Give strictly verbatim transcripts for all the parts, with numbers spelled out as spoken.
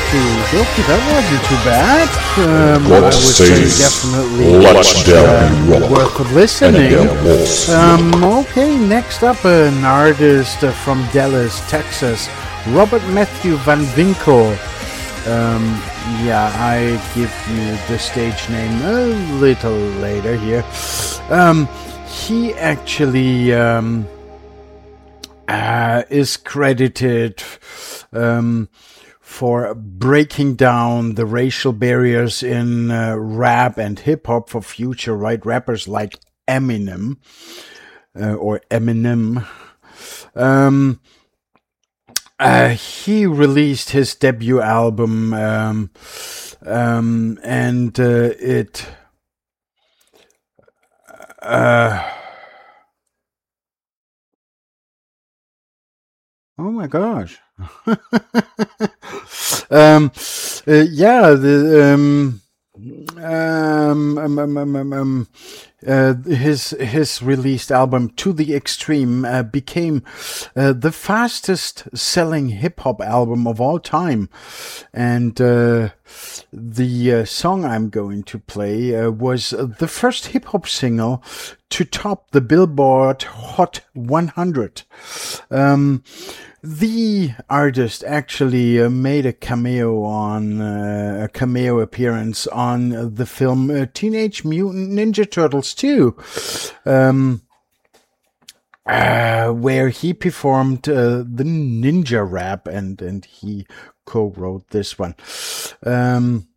Okie dokie, that wasn't too bad. Um, God I would say says, definitely "Let's down uh, rock worth listening. and down walls." Um, okay, next up, an artist uh, from Dallas, Texas, Robert Matthew Van Winkle. Um, yeah, I give you the stage name a little later here. Um, he actually um, uh, is credited um, for breaking down the racial barriers in uh, rap and hip hop for future white rappers like Eminem uh, or Eminem. Um, Uh, he released his debut album, um, um, and uh, it, uh, oh my gosh, um, uh, yeah, the um, um, um, um, um, um, um Uh, his his released album To the Extreme uh, became uh, the fastest selling hip hop album of all time, and uh, the uh, song I'm going to play uh, was the first hip hop single to top the Billboard Hot one hundred. Um, The artist actually uh, made a cameo on uh, a cameo appearance on the film uh, Teenage Mutant Ninja Turtles two, um, uh, where he performed uh, the ninja rap, and and he co-wrote this one. Um,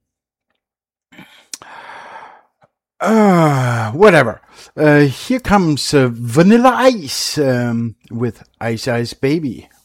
uh, whatever. Uh, here comes uh, Vanilla Ice um, with Ice Ice Baby.